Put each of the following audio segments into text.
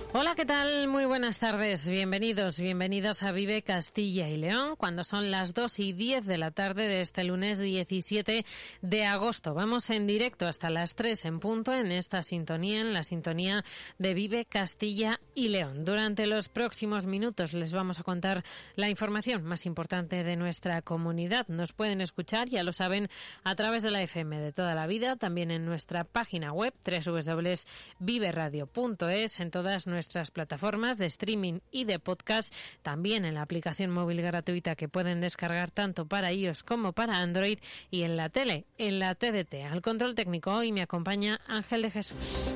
Hola, ¿qué tal? Muy buenas tardes. Bienvenidas a Vive Castilla y León, cuando son las 2:10 de la tarde de este lunes 17 de agosto. Vamos en directo hasta las 3 en punto en esta sintonía, en la sintonía de Vive Castilla y León. Durante los próximos minutos les vamos a contar la información más importante de nuestra comunidad. Nos pueden escuchar, ya lo saben, a través de la FM de toda la vida, también en nuestra página web www.viveradio.es, en todas nuestras plataformas de streaming y de podcast, también en la aplicación móvil gratuita que pueden descargar tanto para iOS como para Android, y en la tele, en la TDT. Al control técnico hoy me acompaña Ángel de Jesús.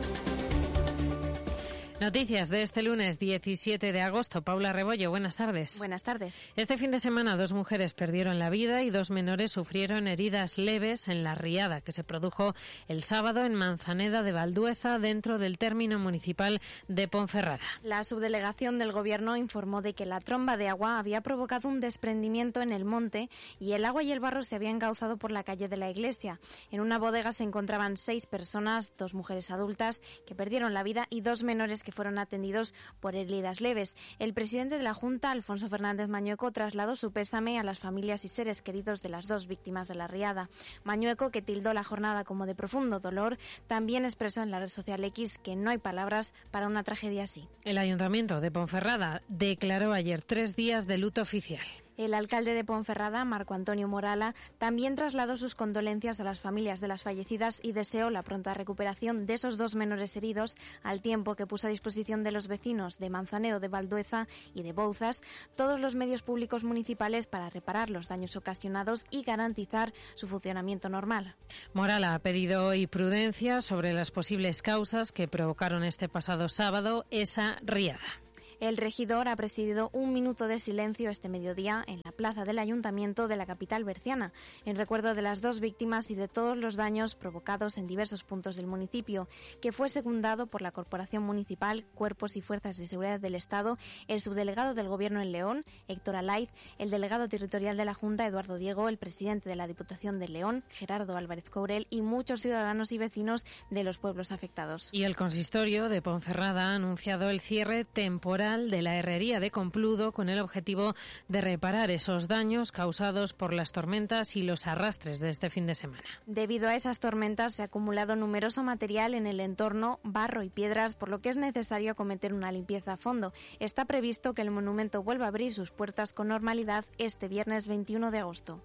Noticias de este lunes 17 de agosto. Paula Rebollo, buenas tardes. Buenas tardes. Este fin de semana 2 mujeres perdieron la vida y 2 menores sufrieron heridas leves en la riada que se produjo el sábado en Manzaneda de Valdueza, dentro del término municipal de Ponferrada. La subdelegación del Gobierno informó de que la tromba de agua había provocado un desprendimiento en el monte y el agua y el barro se habían encauzado por la calle de la iglesia. En una bodega se encontraban 6 personas, 2 mujeres adultas que perdieron la vida y 2 menores que fueron atendidos por heridas leves. El presidente de la Junta, Alfonso Fernández Mañueco, trasladó su pésame a las familias y seres queridos de las 2 víctimas de la riada. Mañueco, que tildó la jornada como de profundo dolor, también expresó en la red social X que no hay palabras para una tragedia así. El Ayuntamiento de Ponferrada declaró ayer 3 días de luto oficial. El alcalde de Ponferrada, Marco Antonio Morala, también trasladó sus condolencias a las familias de las fallecidas y deseó la pronta recuperación de esos 2 menores heridos, al tiempo que puso a disposición de los vecinos de Manzanedo de Valdueza y de Bouzas todos los medios públicos municipales para reparar los daños ocasionados y garantizar su funcionamiento normal. Morala ha pedido hoy prudencia sobre las posibles causas que provocaron este pasado sábado esa riada. El regidor ha presidido un minuto de silencio este mediodía en la plaza del Ayuntamiento de la capital berciana, en recuerdo de las 2 víctimas y de todos los daños provocados en diversos puntos del municipio, que fue secundado por la Corporación Municipal, Cuerpos y Fuerzas de Seguridad del Estado, el subdelegado del Gobierno en León, Héctor Alaiz, el delegado territorial de la Junta, Eduardo Diego, el presidente de la Diputación de León, Gerardo Álvarez Courel, y muchos ciudadanos y vecinos de los pueblos afectados. Y el consistorio de Ponferrada ha anunciado el cierre temporal de la herrería de Compludo con el objetivo de reparar esos daños causados por las tormentas y los arrastres de este fin de semana. Debido a esas tormentas se ha acumulado numeroso material en el entorno, barro y piedras, por lo que es necesario acometer una limpieza a fondo. Está previsto que el monumento vuelva a abrir sus puertas con normalidad este viernes 21 de agosto.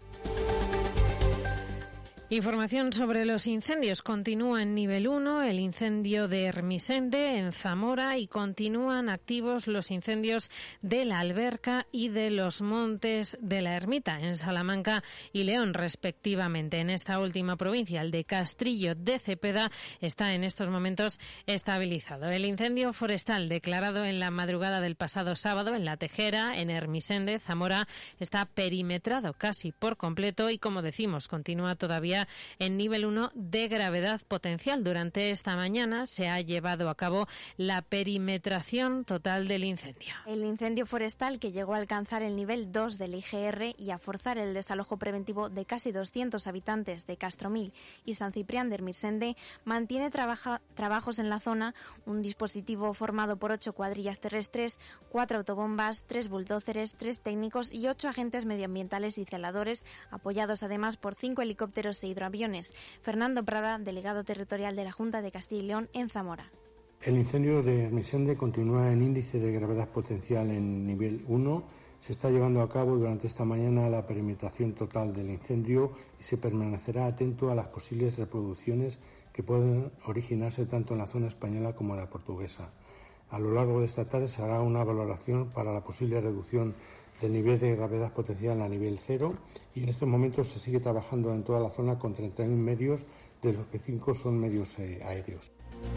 Información sobre los incendios. Continúa en nivel 1 el incendio de Ermisende en Zamora y continúan activos los incendios de la Alberca y de los Montes de la Ermita en Salamanca y León, respectivamente. En esta última provincia, el de Castrillo de Cepeda, está en estos momentos estabilizado. El incendio forestal declarado en la madrugada del pasado sábado en La Tejera, en Ermisende, Zamora, está perimetrado casi por completo y, como decimos, continúa todavía en nivel 1 de gravedad potencial. Durante esta mañana se ha llevado a cabo la perimetración total del incendio. El incendio forestal, que llegó a alcanzar el nivel 2 del IGR y a forzar el desalojo preventivo de casi 200 habitantes de Castromil y San Ciprián de Ermisende, mantiene trabajos en la zona, un dispositivo formado por 8 cuadrillas terrestres, 4 autobombas, 3 bulldóceres, 3 técnicos y 8 agentes medioambientales y celadores, apoyados además por 5 helicópteros e hidroaviones. Fernando Prada, delegado territorial de la Junta de Castilla y León en Zamora. El incendio de Ermisende continúa en índice de gravedad potencial en nivel 1. Se está llevando a cabo durante esta mañana la perimetración total del incendio y se permanecerá atento a las posibles reproducciones que pueden originarse tanto en la zona española como en la portuguesa. A lo largo de esta tarde se hará una valoración para la posible reducción del nivel de gravedad potencial a nivel 0 y en estos momentos se sigue trabajando en toda la zona con 31 medios, de los que 5 son medios aéreos.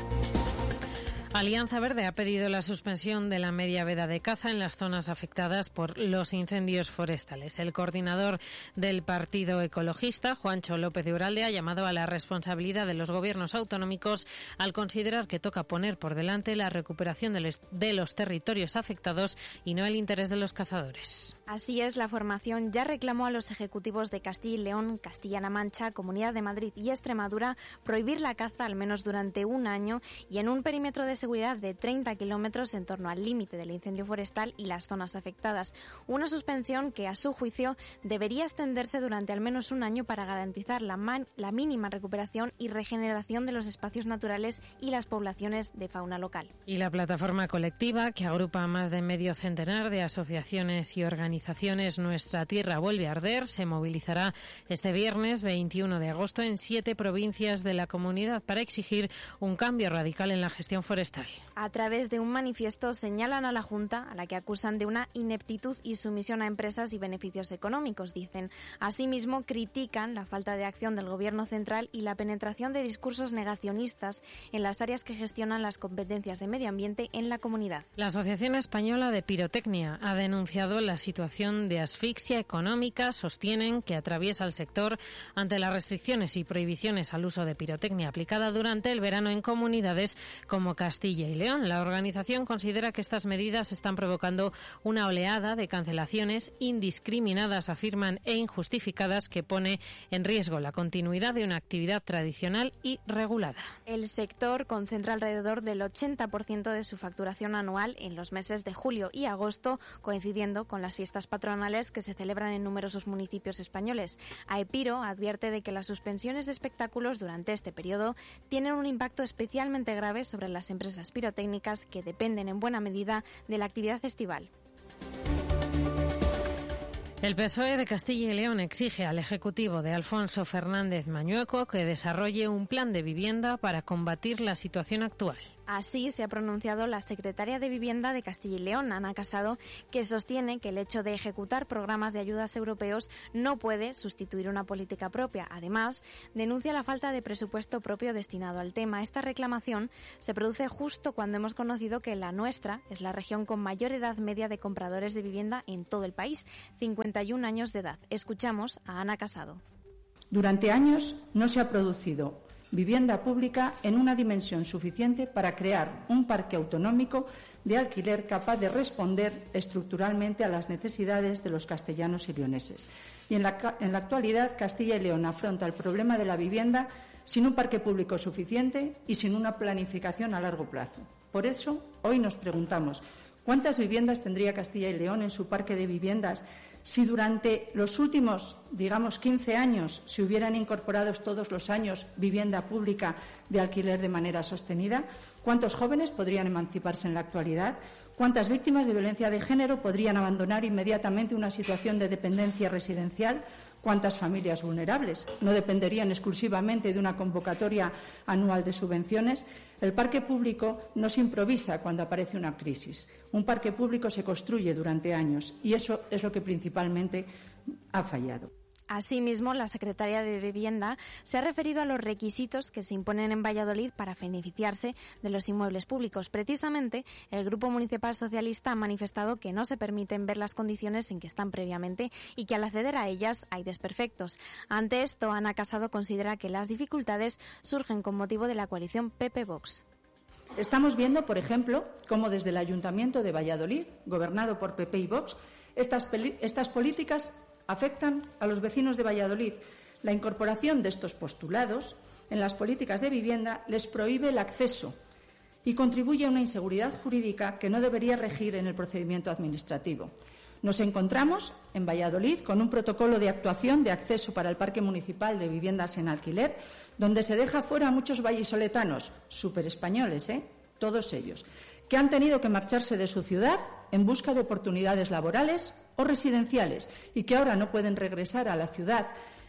Alianza Verde ha pedido la suspensión de la media veda de caza en las zonas afectadas por los incendios forestales. El coordinador del Partido Ecologista, Juancho López de Uralde, ha llamado a la responsabilidad de los gobiernos autonómicos al considerar que toca poner por delante la recuperación de los territorios afectados y no el interés de los cazadores. Así es, la formación ya reclamó a los ejecutivos de Castilla y León, Castilla-La Mancha, Comunidad de Madrid y Extremadura prohibir la caza al menos durante un año y en un perímetro de seguridad de 30 kilómetros en torno al límite del incendio forestal y las zonas afectadas. Una suspensión que, a su juicio, debería extenderse durante al menos un año para garantizar la mínima recuperación y regeneración de los espacios naturales y las poblaciones de fauna local. Y la plataforma colectiva, que agrupa a más de medio centenar de asociaciones y organizaciones Nuestra Tierra Vuelve a Arder, se movilizará este viernes 21 de agosto en 7 provincias de la comunidad para exigir un cambio radical en la gestión forestal. A través de un manifiesto señalan a la Junta, a la que acusan de una ineptitud y sumisión a empresas y beneficios económicos, dicen. Asimismo, critican la falta de acción del Gobierno central y la penetración de discursos negacionistas en las áreas que gestionan las competencias de medio ambiente en la comunidad. La Asociación Española de Pirotecnia ha denunciado la situación de asfixia económica. Sostienen que atraviesa el sector ante las restricciones y prohibiciones al uso de pirotecnia aplicada durante el verano en comunidades como Castilla y León. La organización considera que estas medidas están provocando una oleada de cancelaciones indiscriminadas, afirman, e injustificadas, que pone en riesgo la continuidad de una actividad tradicional y regulada. El sector concentra alrededor del 80% de su facturación anual en los meses de julio y agosto, coincidiendo con las fiestas patronales que se celebran en numerosos municipios españoles. AEPIRO advierte de que las suspensiones de espectáculos durante este periodo tienen un impacto especialmente grave sobre las empresas pirotécnicas que dependen en buena medida de la actividad estival. El PSOE de Castilla y León exige al Ejecutivo de Alfonso Fernández Mañueco que desarrolle un plan de vivienda para combatir la situación actual. Así se ha pronunciado la secretaria de Vivienda de Castilla y León, Ana Casado, que sostiene que el hecho de ejecutar programas de ayudas europeos no puede sustituir una política propia. Además, denuncia la falta de presupuesto propio destinado al tema. Esta reclamación se produce justo cuando hemos conocido que la nuestra es la región con mayor edad media de compradores de vivienda en todo el país, 51 años de edad. Escuchamos a Ana Casado. Durante años no se ha producido vivienda pública en una dimensión suficiente para crear un parque autonómico de alquiler capaz de responder estructuralmente a las necesidades de los castellanos y leoneses. Y en la actualidad, Castilla y León afronta el problema de la vivienda sin un parque público suficiente y sin una planificación a largo plazo. Por eso, hoy nos preguntamos, ¿cuántas viviendas tendría Castilla y León en su parque de viviendas si durante los últimos, 15 años se hubieran incorporado todos los años vivienda pública de alquiler de manera sostenida? ¿Cuántos jóvenes podrían emanciparse en la actualidad? ¿Cuántas víctimas de violencia de género podrían abandonar inmediatamente una situación de dependencia residencial? ¿Cuántas familias vulnerables no dependerían exclusivamente de una convocatoria anual de subvenciones? El parque público no se improvisa cuando aparece una crisis. Un parque público se construye durante años y eso es lo que principalmente ha fallado. Asimismo, la secretaria de Vivienda se ha referido a los requisitos que se imponen en Valladolid para beneficiarse de los inmuebles públicos. Precisamente, el Grupo Municipal Socialista ha manifestado que no se permiten ver las condiciones en que están previamente y que al acceder a ellas hay desperfectos. Ante esto, Ana Casado considera que las dificultades surgen con motivo de la coalición PP-Vox. Estamos viendo, por ejemplo, cómo desde el Ayuntamiento de Valladolid, gobernado por PP y Vox, estas políticas afectan a los vecinos de Valladolid. La incorporación de estos postulados en las políticas de vivienda les prohíbe el acceso y contribuye a una inseguridad jurídica que no debería regir en el procedimiento administrativo. Nos encontramos en Valladolid con un protocolo de actuación de acceso para el Parque Municipal de Viviendas en Alquiler, donde se deja fuera a muchos vallisoletanos, superespañoles, todos ellos, que han tenido que marcharse de su ciudad en busca de oportunidades laborales o residenciales y que ahora no pueden regresar a la ciudad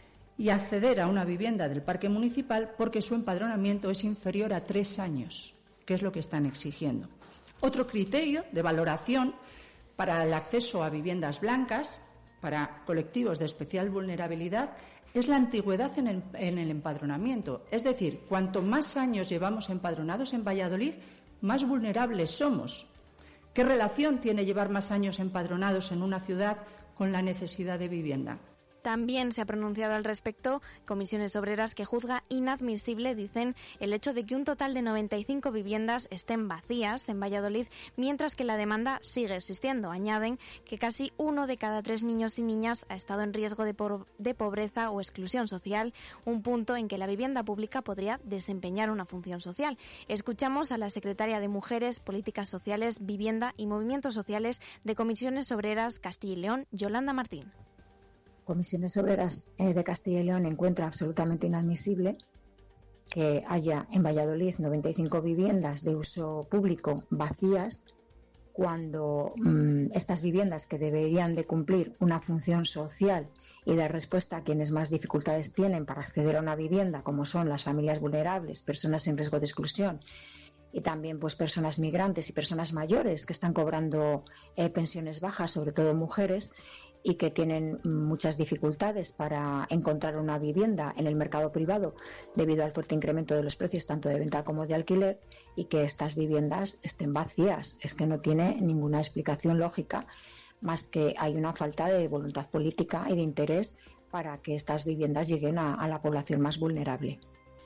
y acceder a una vivienda del parque municipal porque su empadronamiento es inferior a 3 años, que es lo que están exigiendo. Otro criterio de valoración para el acceso a viviendas blancas, para colectivos de especial vulnerabilidad, es la antigüedad en el empadronamiento. Es decir, cuanto más años llevamos empadronados en Valladolid, más vulnerables somos. ¿Qué relación tiene llevar más años empadronados en una ciudad con la necesidad de vivienda? También se ha pronunciado al respecto Comisiones Obreras, que juzga inadmisible, dicen, el hecho de que un total de 95 viviendas estén vacías en Valladolid, mientras que la demanda sigue existiendo. Añaden que casi 1 de cada 3 niños y niñas ha estado en riesgo de pobreza o exclusión social, un punto en que la vivienda pública podría desempeñar una función social. Escuchamos a la secretaria de Mujeres, Políticas Sociales, Vivienda y Movimientos Sociales de Comisiones Obreras Castilla y León, Yolanda Martín. Comisiones Obreras de Castilla y León encuentra absolutamente inadmisible que haya en Valladolid 95 viviendas de uso público vacías, cuando estas viviendas, que deberían de cumplir una función social y dar respuesta a quienes más dificultades tienen para acceder a una vivienda, como son las familias vulnerables, personas en riesgo de exclusión y también pues personas migrantes y personas mayores que están cobrando pensiones bajas, sobre todo mujeres, y que tienen muchas dificultades para encontrar una vivienda en el mercado privado debido al fuerte incremento de los precios tanto de venta como de alquiler, y que estas viviendas estén vacías. Es que no tiene ninguna explicación lógica, más que hay una falta de voluntad política y de interés para que estas viviendas lleguen a la población más vulnerable.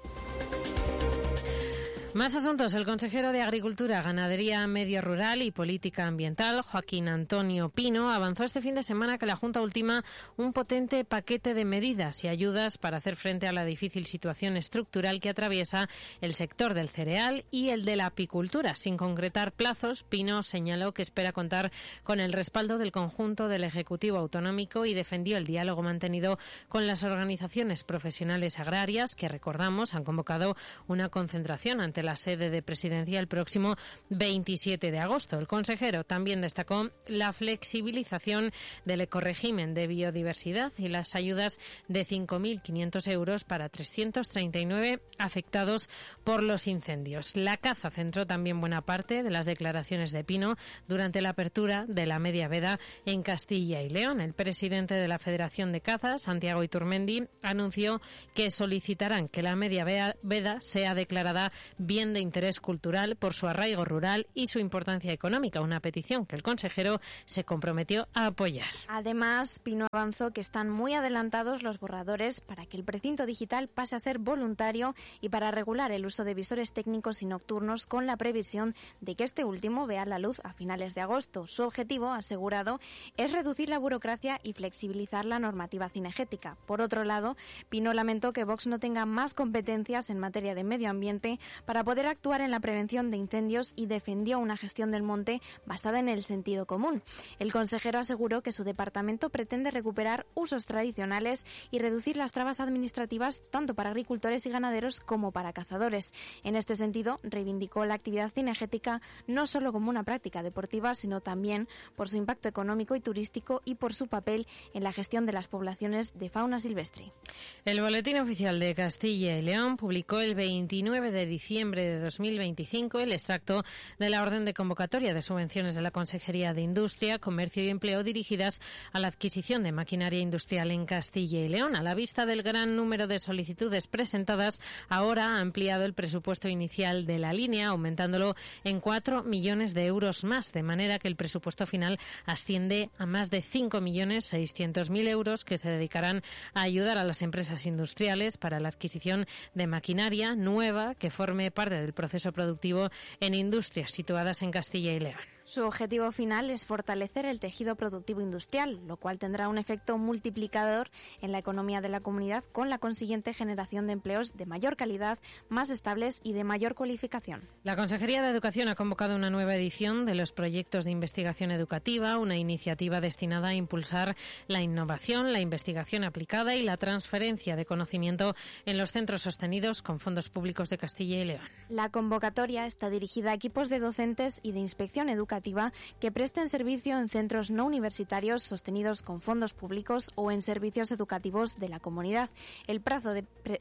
Más asuntos. El consejero de Agricultura, Ganadería, Medio Rural y Política Ambiental, Joaquín Antonio Pino, avanzó este fin de semana que la Junta ultima un potente paquete de medidas y ayudas para hacer frente a la difícil situación estructural que atraviesa el sector del cereal y el de la apicultura. Sin concretar plazos, Pino señaló que espera contar con el respaldo del conjunto del Ejecutivo Autonómico y defendió el diálogo mantenido con las organizaciones profesionales agrarias, que, recordamos, han convocado una concentración ante la sede de Presidencia el próximo 27 de agosto. El consejero también destacó la flexibilización del ecorégimen de biodiversidad y las ayudas de 5.500 euros para 339 afectados por los incendios. La caza centró también buena parte de las declaraciones de Pino durante la apertura de la media veda en Castilla y León. El presidente de la Federación de Caza, Santiago Iturmendi, anunció que solicitarán que la media veda sea declarada bien de interés cultural por su arraigo rural y su importancia económica, una petición que el consejero se comprometió a apoyar. Además, Pino avanzó que están muy adelantados los borradores para que el precinto digital pase a ser voluntario y para regular el uso de visores técnicos y nocturnos, con la previsión de que este último vea la luz a finales de agosto. Su objetivo, asegurado, es reducir la burocracia y flexibilizar la normativa cinegética. Por otro lado, Pino lamentó que Vox no tenga más competencias en materia de medio ambiente para poder actuar en la prevención de incendios y defendió una gestión del monte basada en el sentido común. El consejero aseguró que su departamento pretende recuperar usos tradicionales y reducir las trabas administrativas tanto para agricultores y ganaderos como para cazadores. En este sentido, reivindicó la actividad cinegética no solo como una práctica deportiva, sino también por su impacto económico y turístico y por su papel en la gestión de las poblaciones de fauna silvestre. El Boletín Oficial de Castilla y León publicó el 29 de diciembre de 2025 el extracto de la orden de convocatoria de subvenciones de la Consejería de Industria, Comercio y Empleo dirigidas a la adquisición de maquinaria industrial en Castilla y León. A la vista del gran número de solicitudes presentadas, ahora ha ampliado el presupuesto inicial de la línea, aumentándolo en 4 millones de euros más, de manera que el presupuesto final asciende a más de 5.600.000 euros que se dedicarán a ayudar a las empresas industriales para la adquisición de maquinaria nueva que forme parte del proceso productivo en industrias situadas en Castilla y León. Su objetivo final es fortalecer el tejido productivo industrial, lo cual tendrá un efecto multiplicador en la economía de la comunidad, con la consiguiente generación de empleos de mayor calidad, más estables y de mayor cualificación. La Consejería de Educación ha convocado una nueva edición de los proyectos de investigación educativa, una iniciativa destinada a impulsar la innovación, la investigación aplicada y la transferencia de conocimiento en los centros sostenidos con fondos públicos de Castilla y León. La convocatoria está dirigida a equipos de docentes y de inspección educativa que presten servicio en centros no universitarios sostenidos con fondos públicos o en servicios educativos de la comunidad. El plazo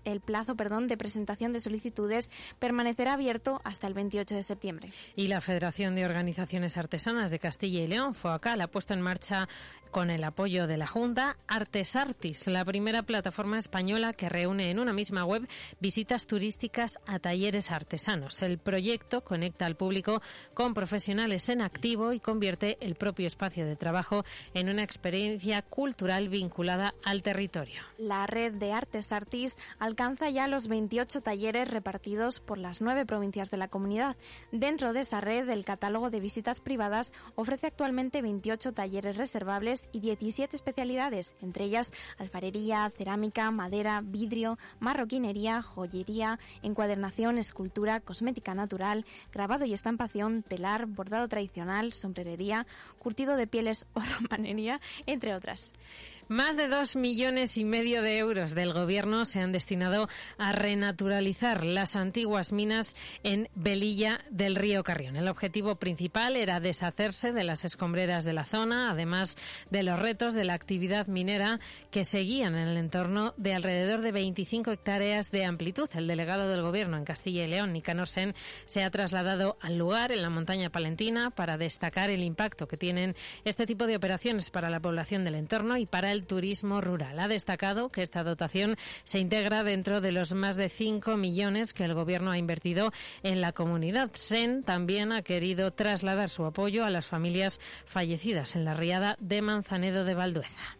de presentación de solicitudes permanecerá abierto hasta el 28 de septiembre. Y la Federación de Organizaciones Artesanas de Castilla y León, FOACAL, ha puesto en marcha, con el apoyo de la Junta, Artesartis, la primera plataforma española que reúne en una misma web visitas turísticas a talleres artesanos. El proyecto conecta al público con profesionales en activo y convierte el propio espacio de trabajo en una experiencia cultural vinculada al territorio. La red de Artes Artis alcanza ya los 28 talleres repartidos por las 9 provincias de la comunidad. Dentro de esa red, el catálogo de visitas privadas ofrece actualmente 28 talleres reservables y 17 especialidades, entre ellas alfarería, cerámica, madera, vidrio, marroquinería, joyería, encuadernación, escultura, cosmética natural, grabado y estampación, telar, bordado tradicional, sombrerería, curtido de pieles o romanería, entre otras. Más de 2,5 millones de euros del Gobierno se han destinado a renaturalizar las antiguas minas en Velilla del río Carrión. El objetivo principal era deshacerse de las escombreras de la zona, además de los retos de la actividad minera que seguían en el entorno de alrededor de 25 hectáreas de amplitud. El delegado del Gobierno en Castilla y León, Nicanor Sen, se ha trasladado al lugar en la montaña palentina para destacar el impacto que tienen este tipo de operaciones para la población del entorno y para el turismo rural. Ha destacado que esta dotación se integra dentro de los más de 5 millones que el Gobierno ha invertido en la comunidad. Sen también ha querido trasladar su apoyo a las familias fallecidas en la riada de Manzanedo de Valdueza.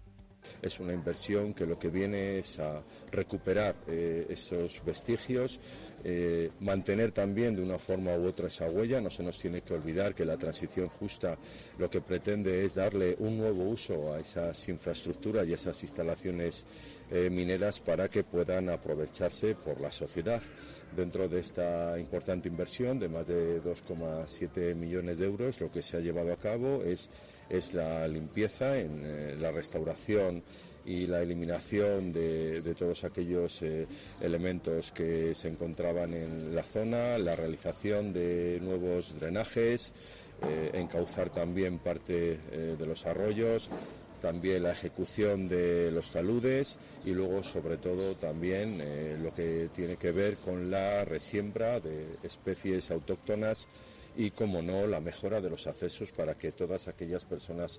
Es una inversión que lo que viene es a recuperar esos vestigios, mantener también de una forma u otra esa huella. No se nos tiene que olvidar que la transición justa lo que pretende es darle un nuevo uso a esas infraestructuras y esas instalaciones mineras para que puedan aprovecharse por la sociedad. Dentro de esta importante inversión de más de 2,7 millones de euros, lo que se ha llevado a cabo es la limpieza, la restauración y la eliminación de todos aquellos elementos que se encontraban en la zona, la realización de nuevos drenajes, encauzar también parte de los arroyos, también la ejecución de los taludes y luego sobre todo también lo que tiene que ver con la resiembra de especies autóctonas y, como no, la mejora de los accesos para que todas aquellas personas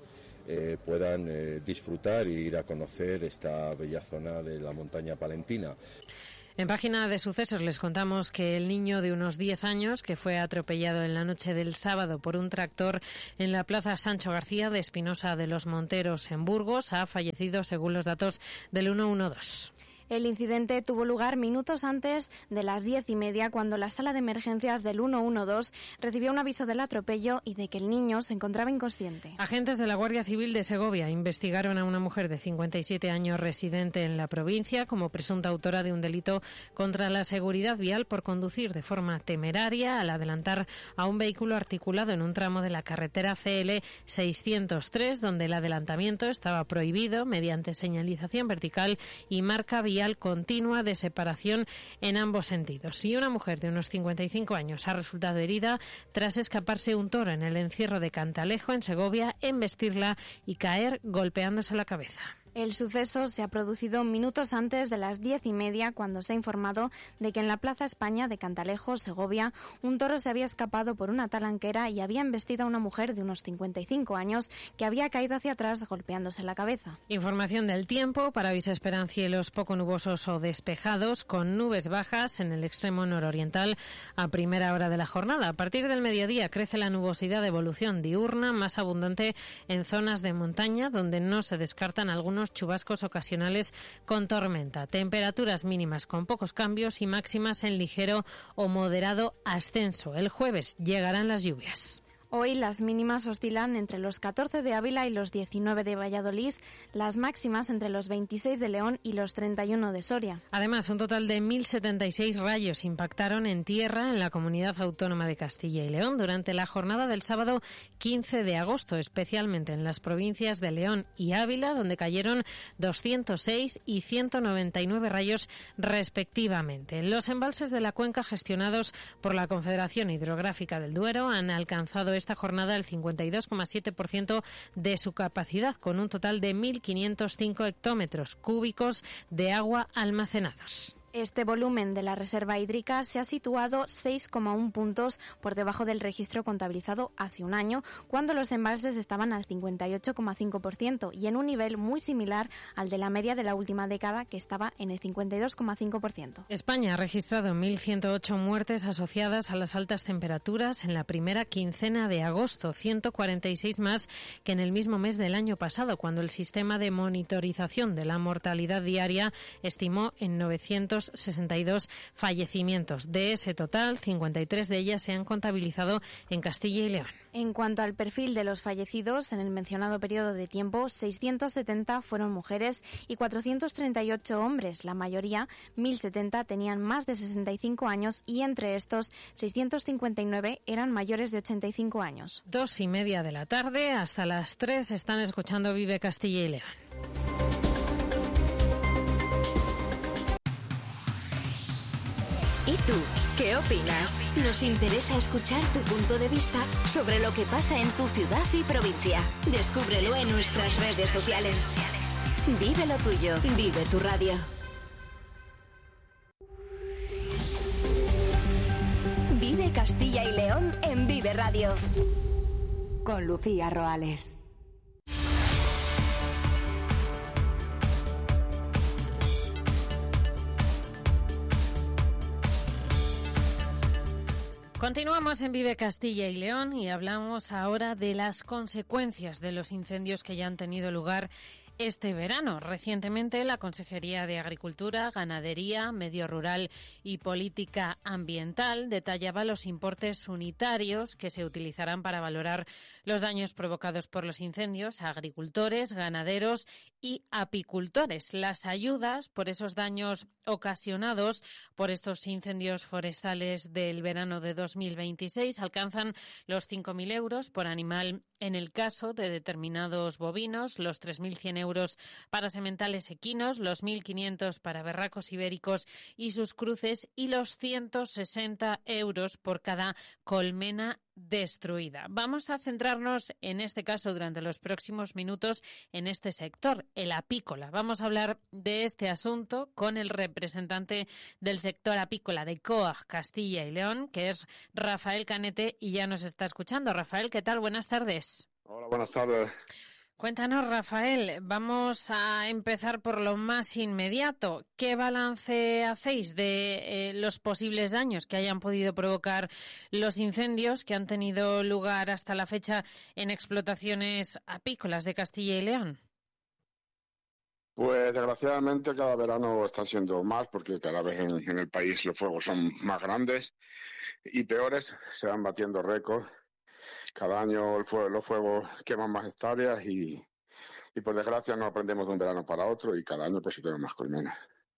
puedan disfrutar e ir a conocer esta bella zona de la montaña palentina. En página de sucesos les contamos que el niño de unos 10 años que fue atropellado en la noche del sábado por un tractor en la plaza Sancho García de Espinosa de los Monteros en Burgos ha fallecido según los datos del 112. El incidente tuvo lugar minutos antes de las 10:30, cuando la sala de emergencias del 112 recibió un aviso del atropello y de que el niño se encontraba inconsciente. Agentes de la Guardia Civil de Segovia investigaron a una mujer de 57 años residente en la provincia como presunta autora de un delito contra la seguridad vial por conducir de forma temeraria al adelantar a un vehículo articulado en un tramo de la carretera CL 603, donde el adelantamiento estaba prohibido mediante señalización vertical y marca vial continua de separación en ambos sentidos. Y una mujer de unos 55 años ha resultado herida tras escaparse un toro en el encierro de Cantalejo, en Segovia, embestirla y caer golpeándose la cabeza. El suceso se ha producido minutos antes de las 10:30, cuando se ha informado de que en la Plaza España de Cantalejo, Segovia, un toro se había escapado por una talanquera y había embestido a una mujer de unos 55 años que había caído hacia atrás golpeándose la cabeza. Información del tiempo. Para hoy se esperan cielos poco nubosos o despejados, con nubes bajas en el extremo nororiental a primera hora de la jornada. A partir del mediodía crece la nubosidad de evolución diurna, más abundante en zonas de montaña, donde no se descartan algunos chubascos ocasionales con tormenta. Temperaturas mínimas con pocos cambios y máximas en ligero o moderado ascenso. El jueves llegarán las lluvias. Hoy las mínimas oscilan entre los 14 de Ávila y los 19 de Valladolid, las máximas entre los 26 de León y los 31 de Soria. Además, un total de 1.076 rayos impactaron en tierra en la Comunidad Autónoma de Castilla y León durante la jornada del sábado 15 de agosto, especialmente en las provincias de León y Ávila, donde cayeron 206 y 199 rayos respectivamente. Los embalses de la cuenca gestionados por la Confederación Hidrográfica del Duero han alcanzado esta jornada el 52,7% de su capacidad, con un total de 1.505 hectómetros cúbicos de agua almacenados. Este volumen de la reserva hídrica se ha situado 6,1 puntos por debajo del registro contabilizado hace un año, cuando los embalses estaban al 58,5% y en un nivel muy similar al de la media de la última década, que estaba en el 52,5%. España ha registrado 1.108 muertes asociadas a las altas temperaturas en la primera quincena de agosto, 146 más que en el mismo mes del año pasado, cuando el sistema de monitorización de la mortalidad diaria estimó en 962 fallecimientos. De ese total, 53 de ellas se han contabilizado en Castilla y León. En cuanto al perfil de los fallecidos, en el mencionado periodo de tiempo, 670 fueron mujeres y 438 hombres. La mayoría, 1.070, tenían más de 65 años y entre estos, 659 eran mayores de 85 años. 2:30 de la tarde, hasta las 3 están escuchando Vive Castilla y León. ¿Y tú? ¿Qué opinas? Nos interesa escuchar tu punto de vista sobre lo que pasa en tu ciudad y provincia. Descúbrelo en nuestras redes sociales. Vive lo tuyo. Vive tu radio. Vive Castilla y León en Vive Radio. Con Lucía Roales. Continuamos en Vive Castilla y León y hablamos ahora de las consecuencias de los incendios que ya han tenido lugar este verano. Recientemente, la Consejería de Agricultura, Ganadería, Medio Rural y Política Ambiental detallaba los importes unitarios que se utilizarán para valorar los daños provocados por los incendios a agricultores, ganaderos y apicultores. Las ayudas por esos daños ocasionados por estos incendios forestales del verano de 2026 alcanzan los 5.000 euros por animal en el caso de determinados bovinos, los 3.100 euros para sementales equinos, los 1.500 para berracos ibéricos y sus cruces y los 160 euros por cada colmena destruida. Vamos a centrarnos en este caso durante los próximos minutos en este sector, el apícola. Vamos a hablar de este asunto con el representante del sector apícola de COAG Castilla y León, que es Rafael Canete, y ya nos está escuchando. Rafael, ¿qué tal? Buenas tardes. Hola, buenas tardes. Cuéntanos, Rafael, vamos a empezar por lo más inmediato. ¿Qué balance hacéis de los posibles daños que hayan podido provocar los incendios que han tenido lugar hasta la fecha en explotaciones apícolas de Castilla y León? Pues desgraciadamente cada verano están siendo más, porque cada vez en el país los fuegos son más grandes y peores, se van batiendo récords. Cada año los fuegos queman más hectáreas y por desgracia no aprendemos de un verano para otro y cada año pues se queman más colmenas.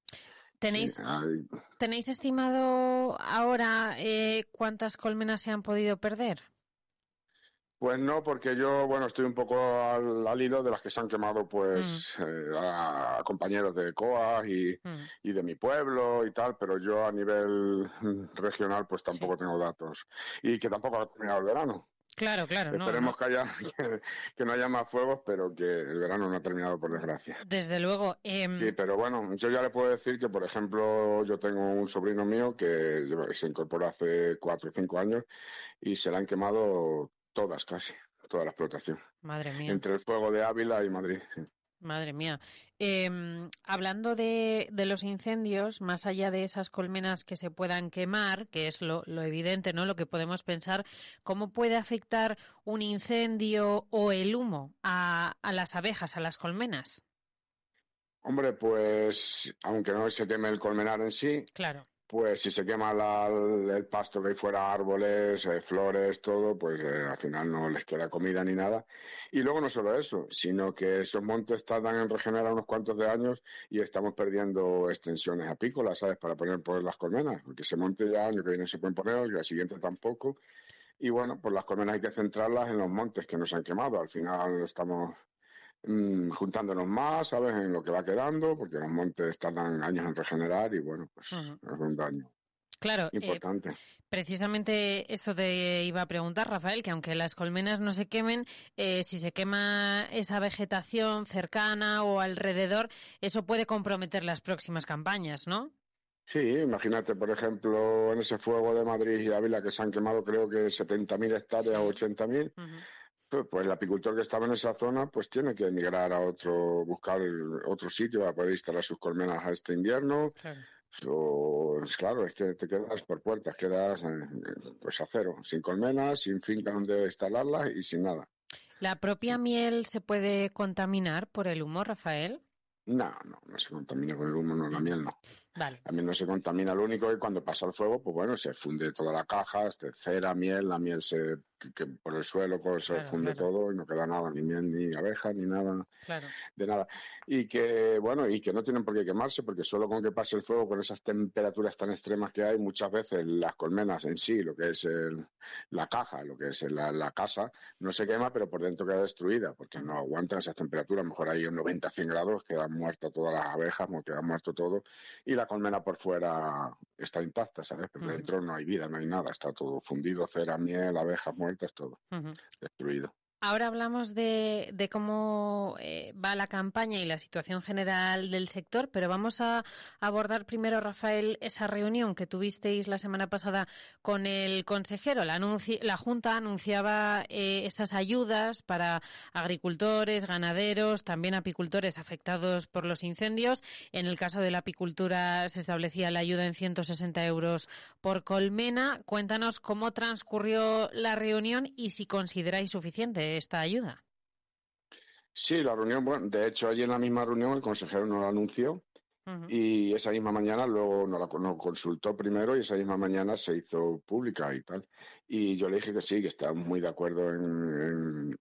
¿Tenéis estimado ahora cuántas colmenas se han podido perder? Pues no, porque yo, estoy un poco al hilo de las que se han quemado, pues, a compañeros de COAG y de mi pueblo y tal, pero yo a nivel regional, pues tampoco tengo datos. Y que tampoco ha terminado el verano. Claro. Esperemos que no haya más fuegos, pero que el verano no ha terminado, por desgracia. Desde luego. Sí, pero bueno, yo ya le puedo decir que, por ejemplo, yo tengo un sobrino mío que se incorporó hace 4 o 5 años y se le han quemado todas, casi, toda la explotación. Madre mía. Entre el fuego de Ávila y Madrid. Madre mía. Hablando de los incendios, más allá de esas colmenas que se puedan quemar, que es lo evidente, ¿no? Lo que podemos pensar, ¿cómo puede afectar un incendio o el humo a las abejas, a las colmenas? Hombre, pues, aunque no se queme el colmenar en sí, claro, pues si se quema el pasto que hay fuera, árboles, flores, todo, pues al final no les queda comida ni nada. Y luego no solo eso, sino que esos montes tardan en regenerar unos cuantos de años y estamos perdiendo extensiones apícolas, ¿sabes?, para poner las colmenas, porque ese monte ya año que viene se pueden poner, y al siguiente tampoco. Y bueno, pues las colmenas hay que centrarlas en los montes que no se han quemado. Al final estamos juntándonos más, ¿sabes?, en lo que va quedando, porque los montes tardan años en regenerar y bueno, pues es un daño importante. Precisamente esto te iba a preguntar, Rafael, que aunque las colmenas no se quemen, si se quema esa vegetación cercana o alrededor, eso puede comprometer las próximas campañas, ¿no? Sí, imagínate, por ejemplo, en ese fuego de Madrid y Ávila que se han quemado creo que 70.000 hectáreas o 80.000, pues el apicultor que estaba en esa zona pues tiene que emigrar a buscar otro sitio para poder instalar sus colmenas a este invierno. Claro. Claro, es que te quedas por puertas, quedas pues a cero, sin colmenas, sin finca donde instalarlas y sin nada. ¿La propia miel se puede contaminar por el humo, Rafael? No se contamina con el humo, no, la miel no. Vale. La miel no se contamina, lo único que cuando pasa el fuego, pues bueno, se funde toda la caja, cera, miel, la miel que por el suelo pues, se funde todo y no queda nada, ni miel, ni abejas, ni nada, de nada. Y que, bueno, y que no tienen por qué quemarse, porque solo con que pase el fuego, con esas temperaturas tan extremas que hay, muchas veces las colmenas en sí, lo que es la caja, lo que es la casa, no se quema, pero por dentro queda destruida, porque no aguantan esas temperaturas, mejor ahí en 90-100 grados, quedan muertas todas las abejas, queda muerto todo, y la colmena por fuera está intacta, ¿sabes? Pero dentro no hay vida, no hay nada, está todo fundido, cera, miel, abejas muertas, todo destruido. Ahora hablamos de cómo va la campaña y la situación general del sector, pero vamos a abordar primero, Rafael, esa reunión que tuvisteis la semana pasada con el consejero. La Junta anunciaba esas ayudas para agricultores, ganaderos, también apicultores afectados por los incendios. En el caso de la apicultura se establecía la ayuda en 160 euros por colmena. Cuéntanos cómo transcurrió la reunión y si consideráis suficiente esta ayuda. Sí, la reunión, bueno, de hecho allí en la misma reunión el consejero nos la anunció y esa misma mañana luego nos consultó primero y esa misma mañana se hizo pública y tal. Y yo le dije que sí, que estábamos muy de acuerdo en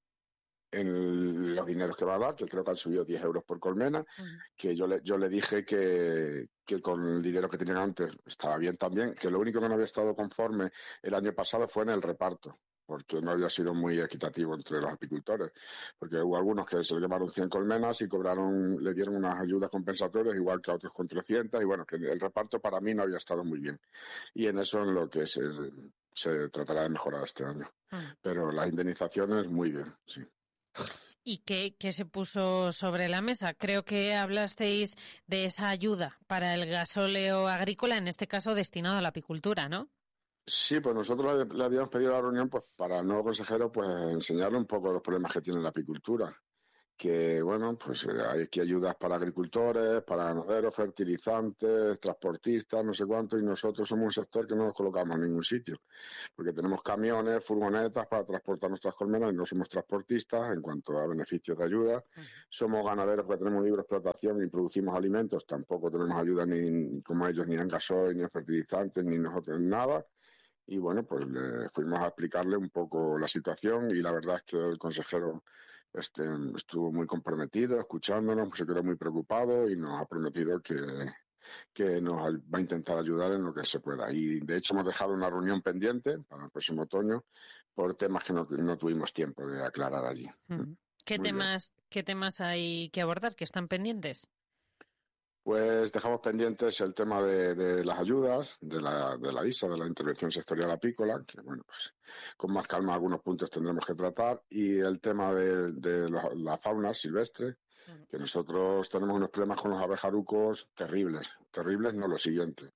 los dineros que va a dar, que creo que han subido 10 euros por colmena, que yo le dije que con el dinero que tenían antes estaba bien también, que lo único que no había estado conforme el año pasado fue en el reparto, porque no había sido muy equitativo entre los apicultores, porque hubo algunos que se le llamaron 100 colmenas y le dieron unas ayudas compensatorias, igual que a otros con 300, y bueno, que el reparto para mí no había estado muy bien. Y en eso es lo que se tratará de mejorar este año. Pero las indemnizaciones, muy bien, sí. ¿Y qué se puso sobre la mesa? Creo que hablasteis de esa ayuda para el gasóleo agrícola, en este caso destinado a la apicultura, ¿no? Sí, pues nosotros le habíamos pedido a la reunión pues para el nuevo consejero pues enseñarle un poco los problemas que tiene la apicultura. Que bueno, pues hay aquí ayudas para agricultores, para ganaderos, fertilizantes, transportistas, no sé cuánto, y nosotros somos un sector que no nos colocamos en ningún sitio, porque tenemos camiones, furgonetas para transportar nuestras colmenas y no somos transportistas en cuanto a beneficios de ayuda. Somos ganaderos que tenemos libre explotación y producimos alimentos, tampoco tenemos ayuda ni como ellos, ni en gasoil, ni en fertilizantes, ni nosotros en nada. Y bueno, pues fuimos a explicarle un poco la situación y la verdad es que el consejero estuvo muy comprometido, escuchándonos, se quedó muy preocupado y nos ha prometido que nos va a intentar ayudar en lo que se pueda. Y de hecho hemos dejado una reunión pendiente para el próximo otoño por temas que no tuvimos tiempo de aclarar allí. ¿Qué temas hay que abordar, que están pendientes? Pues dejamos pendientes el tema de las ayudas, de la ISA, de la Intervención Sectorial Apícola, que bueno, pues con más calma algunos puntos tendremos que tratar, y el tema de la fauna silvestre, que nosotros tenemos unos problemas con los abejarucos terribles, no lo siguiente,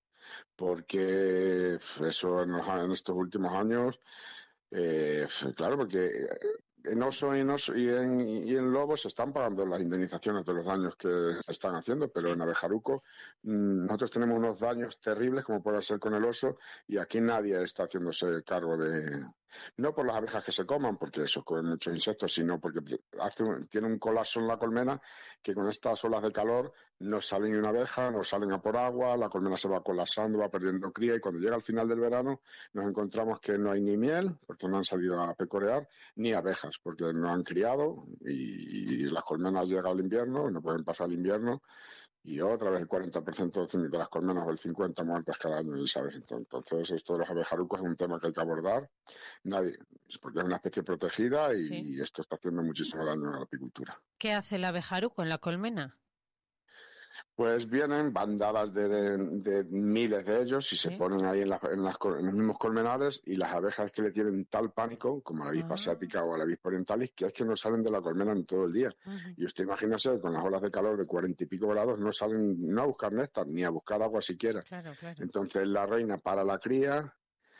porque eso en estos últimos años, claro, porque en oso y en lobo se están pagando las indemnizaciones de los daños que se están haciendo, pero en abejaruco nosotros tenemos unos daños terribles como puede ser con el oso y aquí nadie está haciéndose cargo no por las abejas que se coman, porque eso comen muchos insectos, sino porque tiene un colapso en la colmena que con estas olas de calor no sale ni una abeja, no salen a por agua, la colmena se va colapsando, va perdiendo cría y cuando llega al final del verano nos encontramos que no hay ni miel, porque no han salido a pecorear, ni abejas, porque no han criado y las colmenas llegan al invierno, no pueden pasar el invierno y otra vez el 40% de las colmenas o el 50% muertas cada año, ¿sabes? Entonces esto de los abejarucos es un tema que hay que abordar, porque es una especie protegida y esto está haciendo muchísimo daño a la apicultura. ¿Qué hace el abejaruco en la colmena? Pues vienen bandadas de miles de ellos y se ponen ahí en los mismos colmenares, y las abejas que le tienen tal pánico, como la avispa asiática o la avispa orientalis, que es que no salen de la colmena en todo el día. Y usted imagínese, con las olas de calor de 40 y pico grados, no salen no a buscar néctar, ni a buscar agua siquiera. Claro. Entonces la reina para la cría.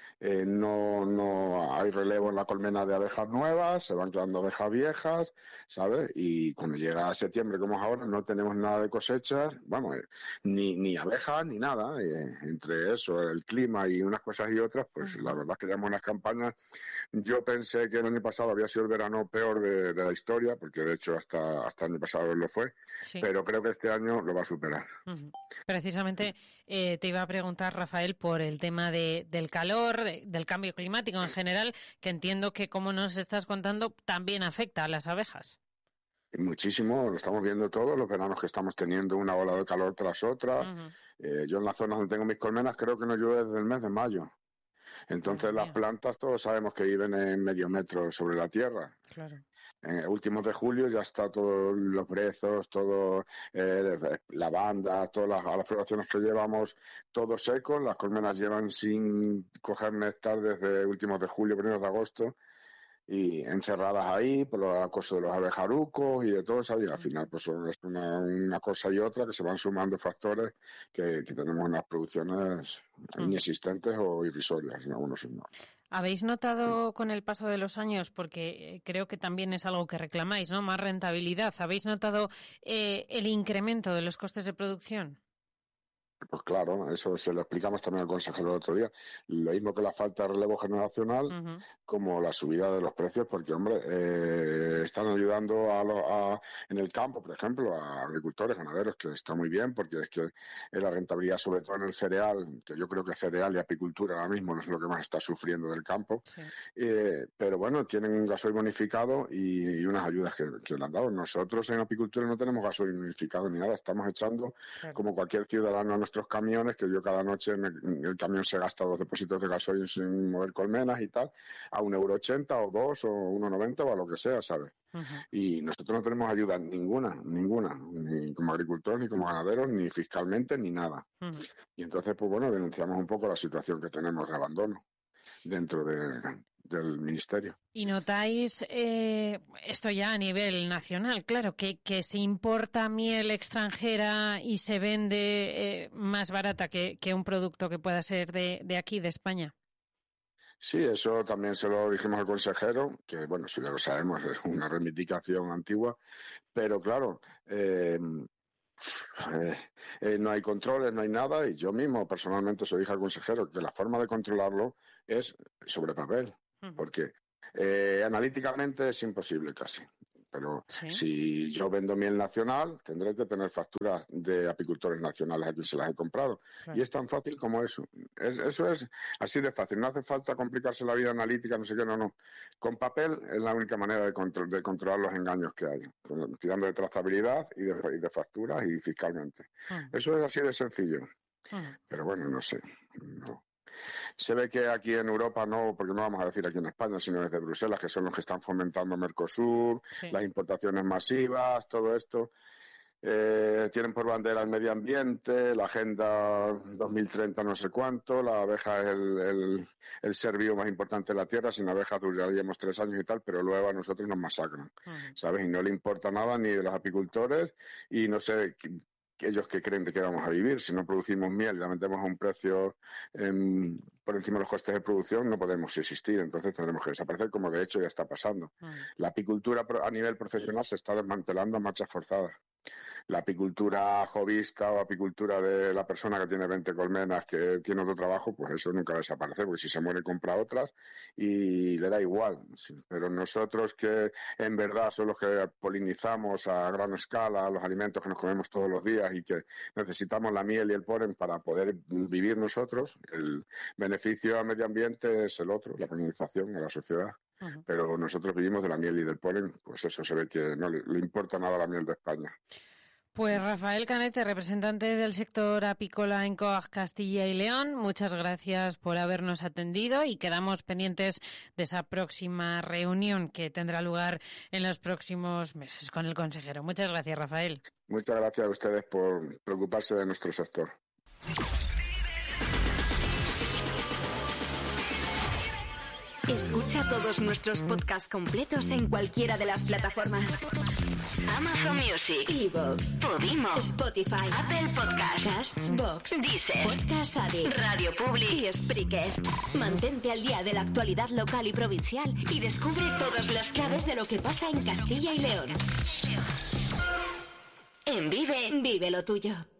No hay relevo en la colmena de abejas nuevas, se van quedando abejas viejas, ¿sabes? Y cuando llega septiembre, como es ahora, no tenemos nada de cosechas, vamos, ni abejas ni nada. Entre eso, el clima y unas cosas y otras, pues la verdad es que llevamos unas campañas. Yo pensé que el año pasado había sido el verano peor de la historia, porque de hecho hasta el año pasado lo fue, pero creo que este año lo va a superar. Precisamente te iba a preguntar, Rafael, por el tema del calor, del cambio climático en general, que entiendo que, como nos estás contando, también afecta a las abejas. Muchísimo, lo estamos viendo todos los veranos que estamos teniendo, una ola de calor tras otra. Yo en la zona donde tengo mis colmenas creo que no llueve desde el mes de mayo. Entonces las plantas todos sabemos que viven en medio metro sobre la tierra. Claro. En últimos de julio ya está todos los brezos, todo lavanda, todas las floraciones que llevamos, todo seco. Las colmenas llevan sin coger néctar desde últimos de julio, primeros de agosto, y encerradas ahí por el acoso de los abejarucos y de todo eso. Y al final pues es una cosa y otra que se van sumando factores que tenemos unas producciones inexistentes o irrisorias en algunos sitios. ¿Habéis notado con el paso de los años, porque creo que también es algo que reclamáis, ¿no?, más rentabilidad? ¿Habéis notado el incremento de los costes de producción? Pues claro, eso se lo explicamos también al consejero el otro día. Lo mismo que la falta de relevo generacional, como la subida de los precios, porque, hombre, están ayudando en el campo, por ejemplo, a agricultores, ganaderos, que está muy bien, porque es que la rentabilidad, sobre todo en el cereal, que yo creo que cereal y apicultura ahora mismo no es lo que más está sufriendo del campo, pero bueno, tienen un gasoil bonificado y unas ayudas que le han dado. Nosotros en apicultura no tenemos gasoil bonificado ni nada, estamos echando, como cualquier ciudadano, a nuestros camiones, que yo cada noche el camión se gasta 2 depósitos de gasoil sin mover colmenas y tal, a €1,80 o 2 o 1,90 o a lo que sea, ¿sabes? Y nosotros no tenemos ayuda ninguna, ni como agricultores, ni como ganaderos, ni fiscalmente, ni nada. Y entonces, pues bueno, denunciamos un poco la situación que tenemos de abandono dentro del Ministerio. ¿Y notáis esto ya a nivel nacional? Claro, que se importa miel extranjera y se vende más barata que un producto que pueda ser de aquí, de España. Sí, eso también se lo dijimos al consejero, que bueno, si ya lo sabemos, es una reivindicación antigua, pero claro, no hay controles, no hay nada, y yo mismo personalmente se lo dije al consejero que la forma de controlarlo es sobre papel, porque analíticamente es imposible casi. Pero si yo vendo miel nacional, tendré que tener facturas de apicultores nacionales a quien se las he comprado. Claro. Y es tan fácil como eso. Eso es así de fácil. No hace falta complicarse la vida analítica, no sé qué, no. Con papel es la única manera de controlar los engaños que hay. Tirando de trazabilidad y de facturas y fiscalmente. Eso es así de sencillo. Pero bueno, no sé. No. Se ve que aquí en Europa no, porque no vamos a decir aquí en España, sino desde Bruselas, que son los que están fomentando Mercosur, las importaciones masivas, todo esto. Tienen por bandera el medio ambiente, la Agenda 2030 no sé cuánto, la abeja es el ser vivo más importante de la Tierra, sin abejas duraríamos 3 años y tal, pero luego a nosotros nos masacran, ¿sabes? Y no le importa nada ni de los apicultores y no sé ellos que creen de que vamos a vivir. Si no producimos miel y la metemos a un precio por encima de los costes de producción, no podemos existir. Entonces tendremos que desaparecer, como de hecho ya está pasando. La apicultura a nivel profesional se está desmantelando a marchas forzadas. La apicultura jovista o apicultura de la persona que tiene 20 colmenas, que tiene otro trabajo, pues eso nunca va a desaparecer, porque si se muere compra otras y le da igual. Pero nosotros que en verdad son los que polinizamos a gran escala los alimentos que nos comemos todos los días y que necesitamos la miel y el polen para poder vivir nosotros, el beneficio al medio ambiente es el otro, la polinización a la sociedad. Pero nosotros vivimos de la miel y del polen, pues eso se ve que no le importa nada la miel de España. Pues Rafael Canete, representante del sector apícola en COAG Castilla y León, muchas gracias por habernos atendido y quedamos pendientes de esa próxima reunión que tendrá lugar en los próximos meses con el consejero. Muchas gracias, Rafael. Muchas gracias a ustedes por preocuparse de nuestro sector. Escucha todos nuestros podcasts completos en cualquiera de las plataformas: Amazon Music, iVoox, Podimo, Spotify, Apple Podcasts, Castbox, Deezer, Podcast Addict, Radio Public y Spreaker. Mantente al día de la actualidad local y provincial y descubre todas las claves de lo que pasa en Castilla y León. En Vive lo tuyo.